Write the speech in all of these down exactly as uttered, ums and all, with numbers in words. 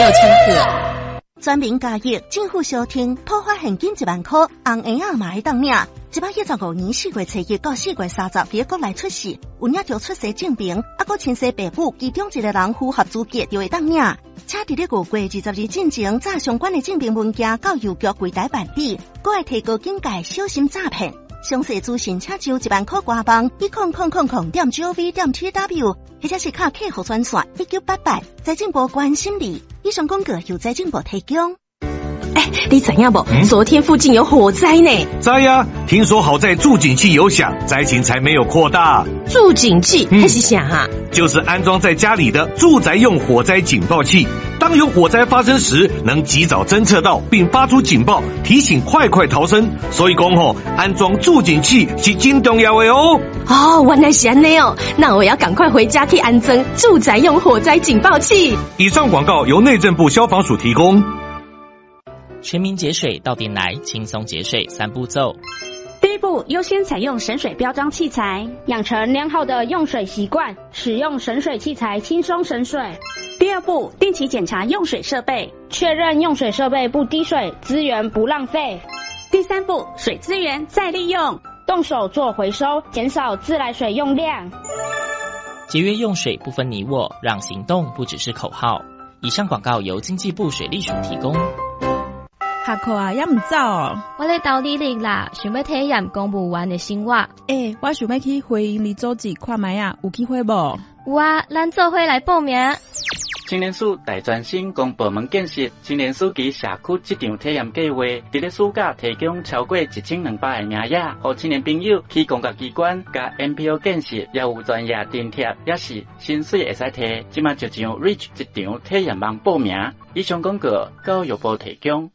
有乘客。 全民加益，政府小厅破发现金一万块，红婴仔嘛会当领。一百一十五年四月初一到四月三十，伫国内出事，有领着出生证明，啊，搁亲生爸母其中一个人符合资格就会当领。且伫咧五月二十日进前，早相关的证明文件到邮局柜台办理，搁会提高警戒，小心诈骗。详细资讯请就一万块官方一空空空空点 gov 点 tw， 或者是卡客服专线一九八八，财政部关心你。以上广告由财政部提供。 哎，你知影不？嗯、昨天附近有火灾呢。 知呀，听说好在助警器有响，灾情才没有扩大。 助警器还是啥啊？ 就是安装在家里的住宅用火灾警报器。当有火灾发生时，能及早侦测到并发出警报，提醒快快逃生。所以讲吼，安装助警器是真重要的哦。 哦，原来是安尼哦，那我要赶快回家去安装住宅用火灾警报器。 以上广告由内政部消防署提供。 全民节水到店来，轻松节水三步骤。 第一步，优先采用省水标章器材，养成良好的用水习惯，使用省水器材轻松省水。第二步，定期检查用水设备，确认用水设备不滴水，资源不浪费。第三步，水资源再利用，动手做回收，减少自来水用量。 节约用水不分你我，让行动不只是口号。以上广告由经济部水利署提供。 下课啊，也唔走哦。 我咧斗理力啦，想要体验公务员的生活。 诶、欸，我想要去回营里组织看卖啊，有机会无？ 有啊，咱做伙来报名。 青年署大专生公部门建设青年署及社区这场体验计划，伫咧暑假提供超过一千两百个名额，互青年朋友去公家机关、甲 N P O 建设，也有专业津贴，也是薪水会使摕。即马就上 Reach 一场体验网报名。以上广告教育部提供。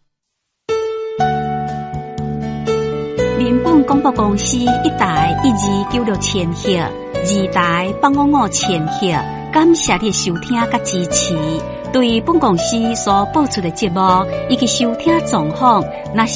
原本广播公司一台一二九六千赫，二台八五五千赫。感谢你的收听甲支持。对本公司所播出的节目以及收听状况，那